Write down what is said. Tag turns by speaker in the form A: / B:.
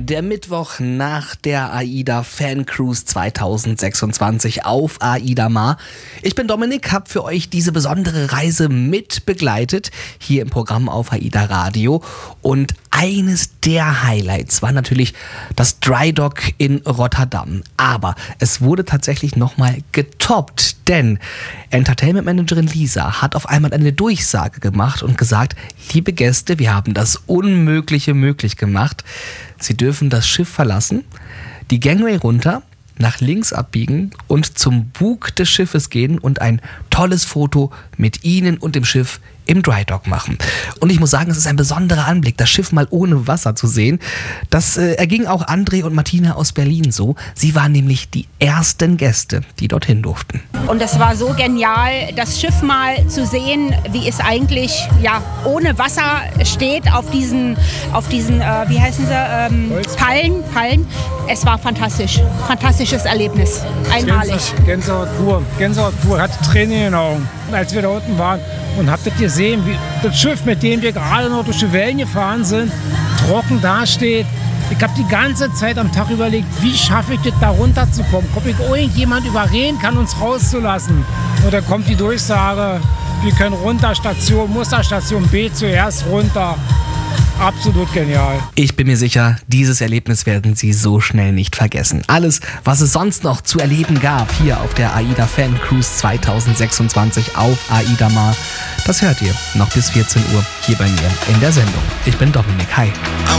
A: Der Mittwoch nach der AIDA Fan Cruise 2026 auf AIDA Mar. Ich bin Dominik, habe für euch diese besondere Reise mit begleitet, hier im Programm auf AIDA Radio. Und eines der Highlights war natürlich das Dry Dock in Rotterdam. Aber es wurde tatsächlich nochmal getoppt, denn Entertainment Managerin Lisa hat auf einmal eine Durchsage gemacht und gesagt: Liebe Gäste, wir haben das Unmögliche möglich gemacht. Sie dürfen das Schiff verlassen, die Gangway runter, nach links abbiegen und zum Bug des Schiffes gehen und ein tolles Foto mit Ihnen und dem Schiff im Dry Dock machen. Und ich muss sagen, es ist ein besonderer Anblick, das Schiff mal ohne Wasser zu sehen. Das erging auch André und Martina aus Berlin so. Sie waren nämlich die ersten Gäste, die dorthin durften.
B: Und es war so genial, das Schiff mal zu sehen, wie es eigentlich ohne Wasser steht auf diesen wie heißen sie, Pallen. Es war fantastisch. Fantastisches Erlebnis. Einmalig.
C: Gänsehaut pur, hatte Tränen in den Augen, als wir da unten waren. Und habt ihr gesehen, wie das Schiff, mit dem wir gerade noch durch die Wellen gefahren sind, trocken dasteht. Ich habe die ganze Zeit am Tag überlegt, wie schaffe ich das, da runterzukommen? Ob ich irgendjemand überreden kann, uns rauszulassen? Und dann kommt die Durchsage, wir können runter, Musterstation B zuerst runter. Absolut genial.
A: Ich bin mir sicher, dieses Erlebnis werden Sie so schnell nicht vergessen. Alles, was es sonst noch zu erleben gab, hier auf der AIDA Fan Cruise 2026 auf AIDA Mar, das hört ihr noch bis 14 Uhr hier bei mir in der Sendung. Ich bin Dominik. Hi.